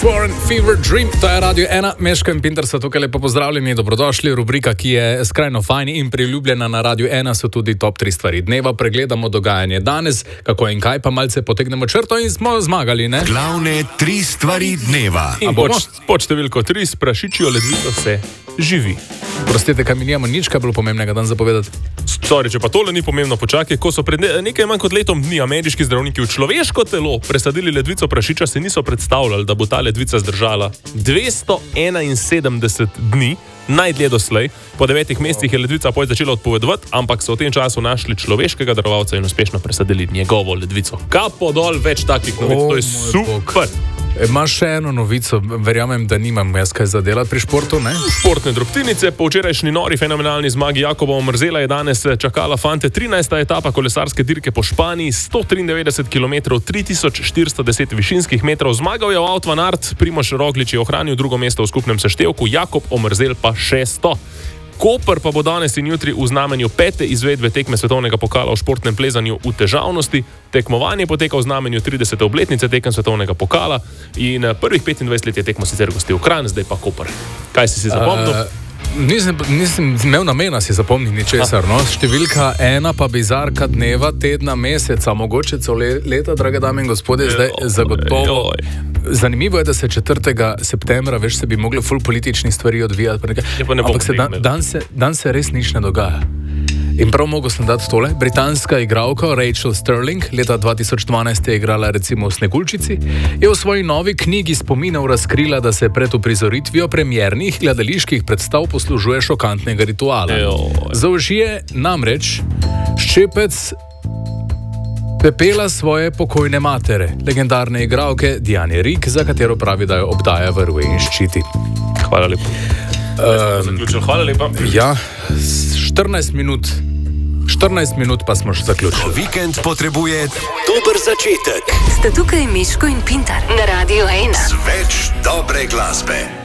Warren, Fever Dream, to je Radio 1, Meško in Pinter so tukaj lepo pozdravljeni, dobrodošli, rubrika, ki je skrajno fajn in priljubljena na Radio 1, so tudi top 3 stvari dneva, pregledamo dogajanje danes, kako in kaj, pa malce potegnemo črto in smo zmagali, ne? Glavne 3 stvari dneva. In pod številko 3 s prašičijo ledvico se živi. Prostite, kaj mi nijamo nič, kaj bilo pomembnega dan zapovedati? Sorry, če pa tole ni pomembno, počakaj, ko so pred nekaj manj kot letom dni ameriški zdravniki v človeško telo presadili ledvico prašiča, se niso predstavljali, da bo ta ledvica zdržala 271 dni, najdlje doslej. Po 9 mesecih je ledvica potem začela odpovedovati, ampak so v tem času našli človeškega darovalca in uspešno presadili njegovo ledvico. Kapo dol, več takih novic, to je super. Imaš še eno novico, verjamem, da nimam jaz kaj za delati pri športu, ne? Športne drobtinice, po včerajšnji nori fenomenalni zmagi Jakoba Omerzela je danes čakala fante 13. etapa kolesarske dirke po Španiji, 193 km, 3410 višinskih metrov. Zmagal je Wout van Aert, Primož Roglič je ohranil drugo mesto v skupnem seštevku, Jakob Omerzel pa 600. Koper pa bo danes in jutri v znamenju 5. izvedbe tekme svetovnega pokala v športnem plezanju v težavnosti. Tekmovanje poteka v znamenju 30. obletnice tekem svetovnega pokala in prvih 25 let je tekmo sicer gostil Kranj, zdaj pa Koper. Kaj si zapomnil? Nisem imel namena si zapomniti ničesar, no? Številka 1 pa bizarka dneva, tedna, meseca, mogoče celo leta, drage dame in gospodje, zdaj zagotovo. Zanimivo je, da se 4. septembra, veš, se bi mogli ful političnih stvari odvijati, ampak se dan se res nič ne dogaja. In prav mogo sem dati tole. Britanska igralka Rachel Sterling, leta 2012 je igrala recimo v Sneguljčici, je v svoji novi knjigi spominov razkrila, da se pred uprizoritvijo premiernih gledaliških predstav poslužuje šokantnega rituala. Zaužije namreč ščepec pepela svoje pokojne matere, legendarne igralke Diane Rigg, za katero pravi, da jo obdaja, varuje in ščiti. Hvala lepa. Hvala lepa. Ja, 14 minut pa smo že zaključili. Vikend potrebuje dober začetek. Sta tukaj Meško in Pinter na Radio 1. Z več dobre glasbe.